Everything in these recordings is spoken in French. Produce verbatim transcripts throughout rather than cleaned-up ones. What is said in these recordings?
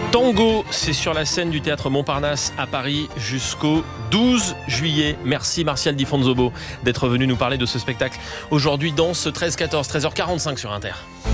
Tango, c'est sur la scène du Théâtre Montparnasse à Paris jusqu'au douze juillet. Merci Martial Di Fonzobo d'être venu nous parler de ce spectacle. Aujourd'hui, danse treize quatorze, treize heures quarante-cinq sur Inter.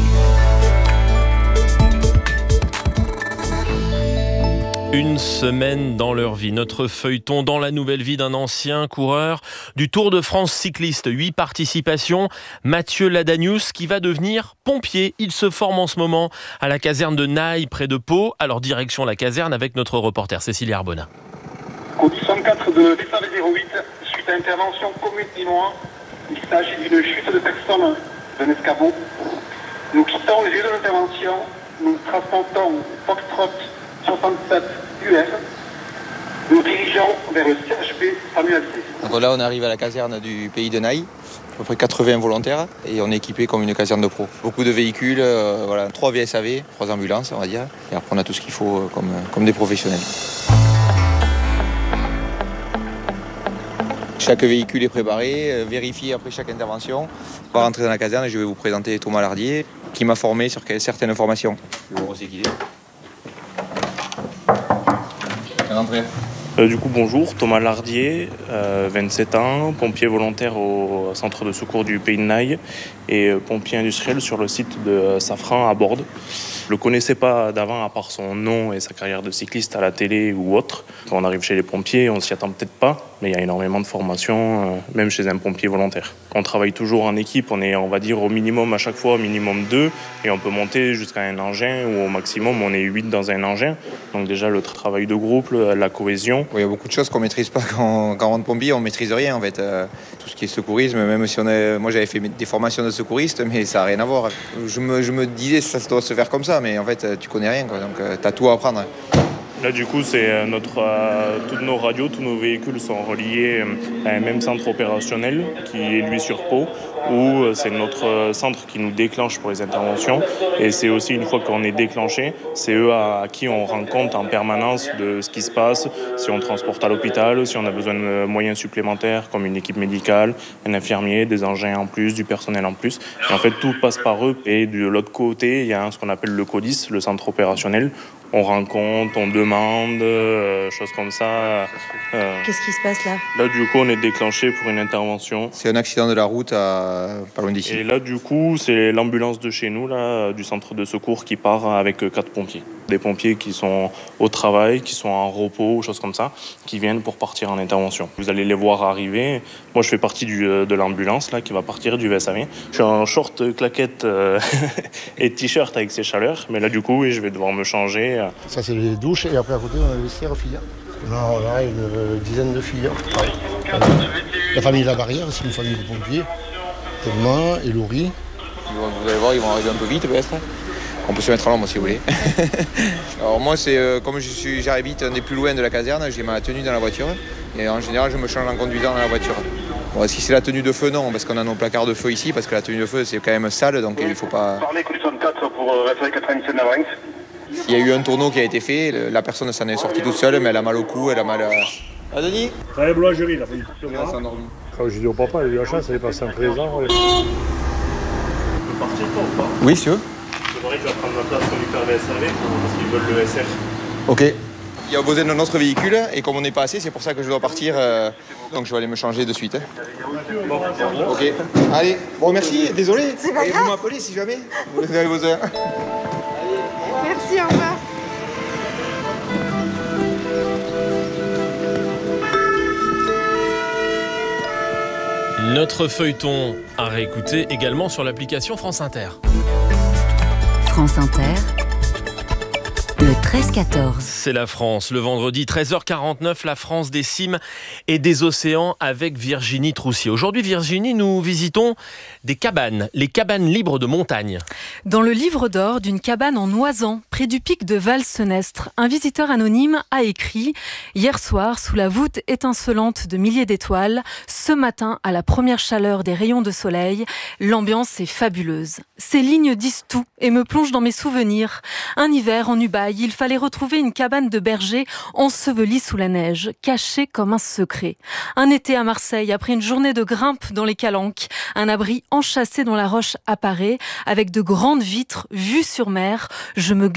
Une semaine dans leur vie, notre feuilleton dans la nouvelle vie d'un ancien coureur du Tour de France cycliste. Huit participations, Mathieu Ladanius qui va devenir pompier. Il se forme en ce moment à la caserne de Naï près de Pau. Alors direction la caserne avec notre reporter Cécilie Arbona. Code soixante-quatre de S A V zéro huit, suite à intervention commune d'Inois, il s'agit d'une chute de personne d'un escabeau. Nous quittons les lieux de l'intervention, nous transportons Foxtrot soixante-sept U R. Nous dirigeons vers le C H P Samuel C. Donc là, on arrive à la caserne du pays de Naï, à peu près quatre-vingts volontaires, et on est équipé comme une caserne de pro. Beaucoup de véhicules, euh, voilà, trois V S A V, trois ambulances, on va dire, et après on a tout ce qu'il faut euh, comme, comme des professionnels. Chaque véhicule est préparé, euh, vérifié après chaque intervention. On va rentrer dans la caserne et je vais vous présenter Thomas Lardier, qui m'a formé sur certaines formations. Je vais vous recycler. Euh, du coup, bonjour, Thomas Lardier, euh, vingt-sept ans, pompier volontaire au centre de secours du Pays de Naï et euh, pompier industriel sur le site de Safran à Bordes. Je ne le connaissais pas d'avant, à part son nom et sa carrière de cycliste à la télé ou autre. Quand on arrive chez les pompiers, on s'y attend peut-être pas, mais il y a énormément de formations, euh, même chez un pompier volontaire. On travaille toujours en équipe, on est, on va dire, au minimum à chaque fois, au minimum deux, et on peut monter jusqu'à un engin, ou au maximum, on est huit dans un engin. Donc déjà, le travail de groupe, la cohésion. Il y a beaucoup de choses qu'on ne maîtrise pas quand, quand on rentre pompier, on ne maîtrise rien en fait. Euh, tout ce qui est secourisme, même si on est... Moi j'avais fait des formations de secouriste, mais ça n'a rien à voir. Je me, je me disais ça doit se faire comme ça, mais en fait tu connais rien, quoi, donc euh, tu as tout à apprendre. Là, du coup, c'est notre, euh, toutes nos radios, tous nos véhicules sont reliés à un même centre opérationnel qui est lui sur Pau, où c'est notre centre qui nous déclenche pour les interventions. Et c'est aussi une fois qu'on est déclenché, c'est eux à, à qui on rend compte en permanence de ce qui se passe, si on transporte à l'hôpital, si on a besoin de moyens supplémentaires comme une équipe médicale, un infirmier, des engins en plus, du personnel en plus. Et en fait, tout passe par eux. Et de l'autre côté, il y a ce qu'on appelle le CODIS, le centre opérationnel. On rencontre, on demande, euh, choses comme ça. Euh. Qu'est-ce qui se passe là ? Là, du coup, on est déclenché pour une intervention. C'est un accident de la route à pas loin d'ici. Et là, du coup, c'est l'ambulance de chez nous, là, du centre de secours, qui part avec quatre pompiers. Des pompiers qui sont au travail, qui sont en repos, choses comme ça, qui viennent pour partir en intervention. Vous allez les voir arriver. Moi, je fais partie du, de l'ambulance là, qui va partir du V S A V. Je suis en short, claquette euh, et t-shirt avec ces chaleurs. Mais là, du coup, oui, je vais devoir me changer. Ça, c'est les douches, et après, à côté, on a le vestiaire filles. On a une dizaine de filles. La famille de la Barrière, c'est une famille de pompiers. Thomas et Laurie. Vous allez voir, ils vont arriver un peu vite, peut-être. On peut se mettre à l'ombre si vous voulez. Alors moi, c'est euh, comme je suis, j'habite un des plus loin de la caserne, j'ai ma tenue dans la voiture. Et en général, je me change en conduisant dans la voiture. Bon, si c'est la tenue de feu, non, parce qu'on a nos placards de feu ici, parce que la tenue de feu, c'est quand même sale, donc il ne faut pas... Parlez code soixante-quatre pour S A V quatre-vingt-dix-sept Navarins. Il y a eu un tourneau qui a été fait, la personne s'en est sortie toute seule, mais elle a mal au cou, elle a mal à... Ah, Denis ? Ça y est, boulangerie, là. Il va s'endormir. Quand je dis au papa, il a eu la chance, elle est passée en présent. Ouais. Tu peux partir, toi, ou pas ? Oui, si tu veux. J'aimerais que tu vas prendre ma place conducteur V S A V, parce qu'ils veulent le S R. Ok. Il y a besoin de notre véhicule, et comme on n'est pas assez, c'est pour ça que je dois partir. Euh, donc je vais aller me changer de suite. Bon, ok. Allez, bon merci, désolé. C'est pas et grave. vous m'appelez si jamais vous avez besoin. Merci, au revoir. Notre feuilleton à réécouter également sur l'application France Inter. France Inter, le treize quatorze. C'est la France. Le vendredi treize heures quarante-neuf, la France des cimes et des océans avec Virginie Troussier. Aujourd'hui, Virginie, nous visitons des cabanes, les cabanes libres de montagne. Dans le livre d'or d'une cabane en Noisan, près du pic de Val-Senestre, un visiteur anonyme a écrit « Hier soir, sous la voûte étincelante de milliers d'étoiles, ce matin, à la première chaleur des rayons de soleil, l'ambiance est fabuleuse. Ces lignes disent tout et me plongent dans mes souvenirs. Un hiver en Ubaye, il fallait retrouver une cabane de berger ensevelie sous la neige, cachée comme un secret. Un été à Marseille, après une journée de grimpe dans les calanques, un abri enchâssé dont la roche apparaît, avec de grandes vitres vues sur mer, je me glisse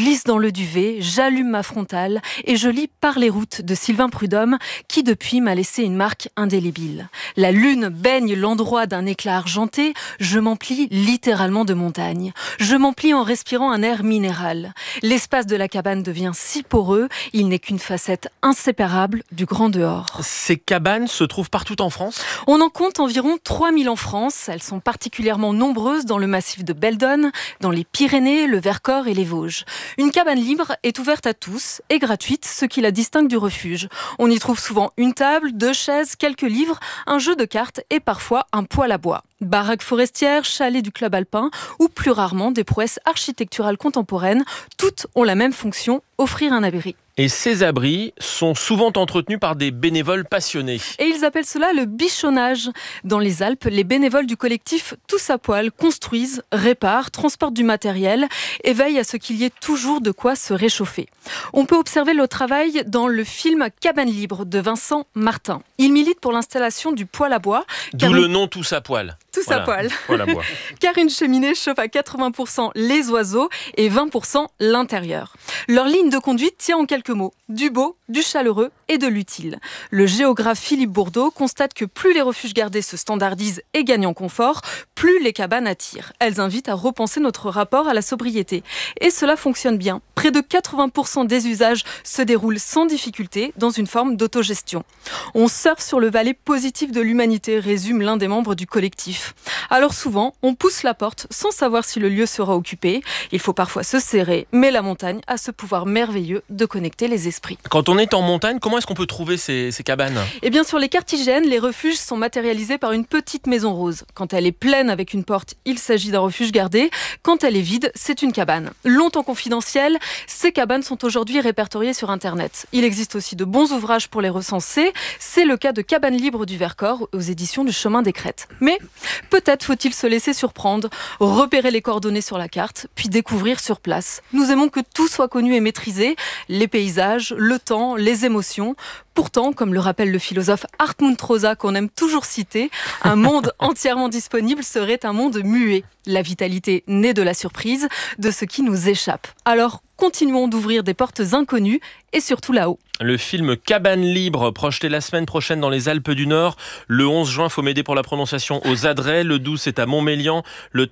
glisse dans le duvet, j'allume ma frontale et je lis Par les routes de Sylvain Prudhomme qui depuis m'a laissé une marque indélébile. La lune baigne l'endroit d'un éclat argenté, je m'emplis littéralement de montagnes. Je m'emplis en respirant un air minéral. L'espace de la cabane devient si poreux, il n'est qu'une facette inséparable du grand dehors. Ces cabanes se trouvent partout en France ? On en compte environ trois mille en France. Elles sont particulièrement nombreuses dans le massif de Beldonne, dans les Pyrénées, le Vercors et les Vosges. Une cabane libre est ouverte à tous et gratuite, ce qui la distingue du refuge. On y trouve souvent une table, deux chaises, quelques livres, un jeu de cartes et parfois un poêle à bois. Baraques forestières, chalets du club alpin ou plus rarement des prouesses architecturales contemporaines, toutes ont la même fonction, offrir un abri. Et ces abris sont souvent entretenus par des bénévoles passionnés. Et ils appellent cela le bichonnage. Dans les Alpes, les bénévoles du collectif Tous à Poil construisent, réparent, transportent du matériel et veillent à ce qu'il y ait toujours de quoi se réchauffer. On peut observer le travail dans le film Cabane libre de Vincent Martin. Il milite pour l'installation du poêle à bois. D'où le nom Tous à Poil. Tous voilà, à poil. Poêle à bois. Car une cheminée chauffe à quatre-vingts pour cent les oiseaux et vingt pour cent l'intérieur. Leur ligne de conduite tient en quelques mots du beau, du chaleureux et de l'utile. Le géographe Philippe Bourdeau constate que plus les refuges gardés se standardisent et gagnent en confort, plus les cabanes attirent. Elles invitent à repenser notre rapport à la sobriété. Et cela fonctionne bien. Près de quatre-vingts pour cent des usages se déroulent sans difficulté dans une forme d'autogestion. On surfe sur le valet positif de l'humanité, résume l'un des membres du collectif. Alors souvent, on pousse la porte sans savoir si le lieu sera occupé. Il faut parfois se serrer, mais la montagne a ce pouvoir merveilleux de connecter les esprits. Quand on est en montagne, comment est-ce qu'on peut trouver ces, ces cabanes ? Eh bien, sur les cartes I G N, les refuges sont matérialisés par une petite maison rose. Quand elle est pleine avec une porte, il s'agit d'un refuge gardé. Quand elle est vide, c'est une cabane. Longtemps confidentielle, ces cabanes sont aujourd'hui répertoriées sur Internet. Il existe aussi de bons ouvrages pour les recenser. C'est le cas de Cabane libre du Vercors aux éditions du Chemin des Crêtes. Mais peut-être faut-il se laisser surprendre, repérer les coordonnées sur la carte, puis découvrir sur place. Nous aimons que tout soit connu et maîtrisé, les paysages, le temps, les émotions. Pourtant, comme le rappelle le philosophe Hartmut Rosa qu'on aime toujours citer, un monde entièrement disponible serait un monde muet. La vitalité naît de la surprise, de ce qui nous échappe. Alors, continuons d'ouvrir des portes inconnues et surtout là-haut. Le film Cabane libre, projeté la semaine prochaine dans les Alpes du Nord. Le onze juin, faut m'aider pour la prononciation, aux Adrets. Le douze, c'est à Montmélian. Le